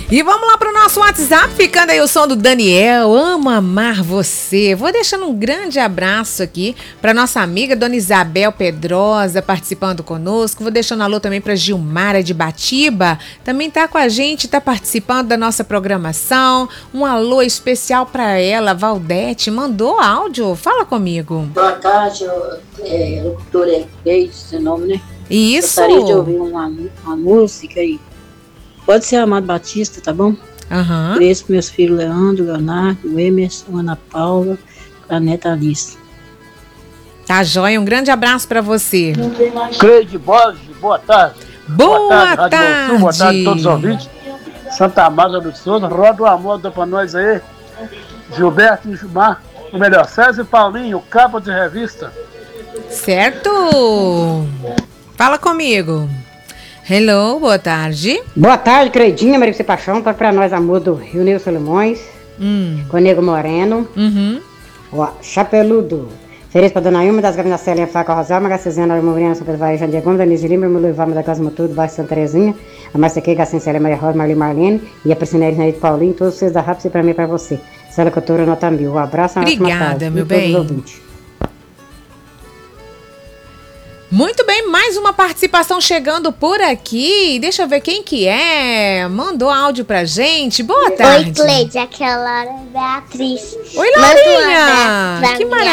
E vamos lá pro nosso WhatsApp, ficando aí o som do Daniel, amo amar você. Vou deixando um grande abraço aqui para nossa amiga Dona Isabel Pedrosa participando conosco. Vou deixando alô também para Gilmara de Batiba, também tá com a gente, tá participando da nossa programação. Um alô especial para ela, Valdete, mandou áudio, fala comigo. Boa tarde, locutora Cleide, seu nome, né? Isso. Gostaria de ouvir uma música aí. Pode ser Amado Batista, tá bom? Aham. Beijo para meus filhos Leandro, Leonardo, Emerson, Ana Paula, a neta Alice. Tá joia, um grande abraço para você. Cleide Borges, boa tarde. Boa tarde. Rádio Sul, boa tarde a todos os ouvintes. Santa Amada do Souza, roda o amor pra nós aí. Gilberto e Gilmar, ou melhor, César e Paulinho, capa de revista. Certo. Fala comigo. Hello, boa tarde. Boa tarde, Creidinha, Maria Paixão, toca pra nós amor do Rio Nil Solimões, Conego Moreno, ó, Chapeludo, feliz pra Dona Ilma, das Gavinas Celinha, Faca Rosal, Magacizena, Arma Murina, São Pedro Vai, Jandir Gomes, Danise Lima, Mulu Ivama da Casa Mutudo, Baixo Santa Terezinha, a Márcia Kei, Gacin Célia, Maria Rosa, Marlene, e a Priscineira Naide Paulinho, todos vocês da Rápido e pra mim e pra você. Célia Coutura, nota 1000. Um abraço, obrigada, meu bem. Muito bem, mais uma participação chegando por aqui. Deixa eu ver quem que é. Mandou áudio pra gente. Boa tarde. Oi, Cleide, aquela hora é Beatriz. Oi, Laurinha. Que maravilha.